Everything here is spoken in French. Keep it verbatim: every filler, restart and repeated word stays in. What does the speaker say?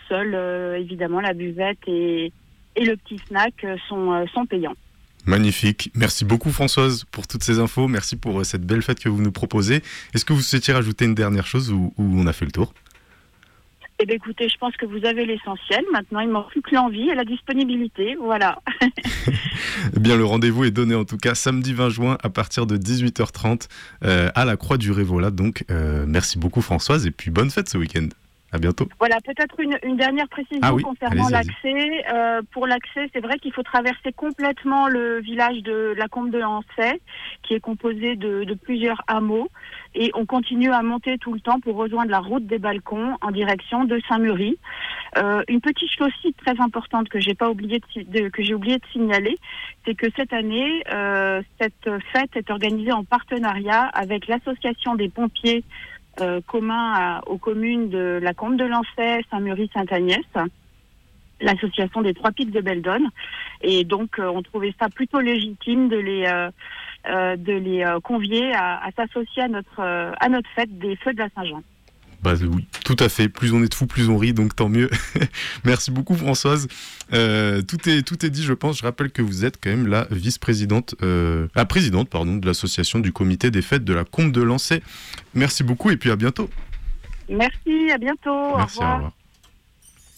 seul, euh, évidemment, la buvette et, et le petit snack euh, sont, euh, sont payants. Magnifique. Merci beaucoup Françoise pour toutes ces infos. Merci pour euh, cette belle fête que vous nous proposez. Est-ce que vous souhaitiez rajouter une dernière chose ou, ou on a fait le tour ? Eh bien, écoutez, je pense que vous avez l'essentiel. Maintenant, il ne manque plus que l'envie et la disponibilité. Voilà. Eh bien, le rendez-vous est donné en tout cas samedi vingt juin à partir de dix-huit heures trente euh, à la Croix du Révolat. Donc, euh, merci beaucoup Françoise et puis bonne fête ce week-end. À bientôt. Voilà, peut-être une, une dernière précision ah oui, concernant allez-y, l'accès. Euh, pour l'accès, c'est vrai qu'il faut traverser complètement le village de la Combe de Lancey, qui est composé de, de plusieurs hameaux. Et on continue à monter tout le temps pour rejoindre la route des Balcons en direction de Saint-Mury. Euh, une petite chose aussi très importante que j'ai pas oublié de, de, que j'ai oublié de signaler, c'est que cette année, euh, cette fête est organisée en partenariat avec l'association des pompiers Euh, commun à, aux communes de la Combe de Lancey, Saint-Mury, Sainte-Agnès, l'association des Trois Pics de Beldonne. Et donc, euh, on trouvait ça plutôt légitime de les, euh, euh, de les euh, convier à, à s'associer à notre, euh, à notre fête des Feux de la Saint-Jean. Bah oui, tout à fait. Plus on est de fous, plus on rit, donc tant mieux. Merci beaucoup Françoise. Euh, tout est tout est dit, je pense. Je rappelle que vous êtes quand même la vice-présidente, euh, la présidente, pardon, de l'association du comité des fêtes de la Combe de Lancey. Merci beaucoup et puis à bientôt. Merci, à bientôt. Merci, au revoir. Au revoir.